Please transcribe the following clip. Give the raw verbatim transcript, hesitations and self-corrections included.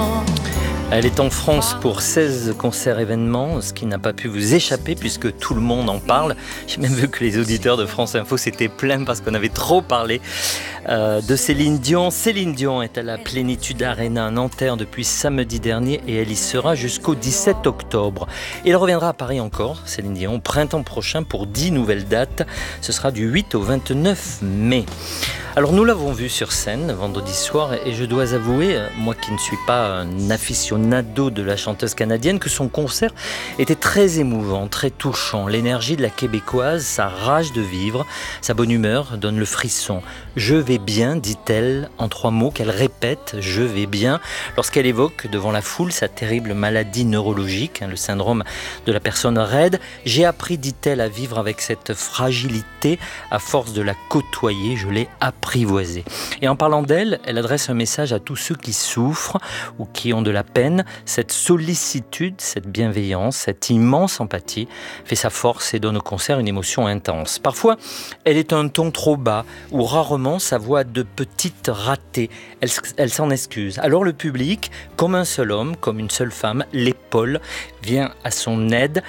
Elle est en France pour seize concerts événements, ce qui n'a pas pu vous échapper puisque tout le monde en parle. J'ai même vu que les auditeurs de France Info s'étaient plaints parce qu'on avait trop parlé euh, de Céline Dion. Céline Dion est à la Plénitude Arena à Nanterre depuis samedi dernier et elle y sera jusqu'au dix-sept octobre. Et elle reviendra à Paris encore, Céline Dion, au printemps prochain pour dix nouvelles dates. Ce sera du huit au vingt-neuf mai. Alors nous l'avons vue sur scène vendredi soir et je dois avouer, moi qui ne suis pas un aficionado de la chanteuse canadienne, que son concert était très émouvant, très touchant. L'énergie de la québécoise, sa rage de vivre, sa bonne humeur donne le frisson. « Je vais bien », dit-elle en trois mots qu'elle répète, « je vais bien », lorsqu'elle évoque devant la foule sa terrible maladie neurologique, hein, le syndrome de la personne raide. « J'ai appris », dit-elle, « à vivre avec cette fragilité, à force de la côtoyer, je l'ai apprivoisée ». Et en parlant d'elle, elle adresse un message à tous ceux qui souffrent ou qui ont de la peine. Cette sollicitude, cette bienveillance, cette immense empathie fait sa force et donne au concert une émotion intense. Parfois, elle est un ton trop bas ou rarement sa voix de petite ratée. Elle, elle s'en excuse. Alors le public, comme un seul homme, comme une seule femme, l'épaule, vient à son aide.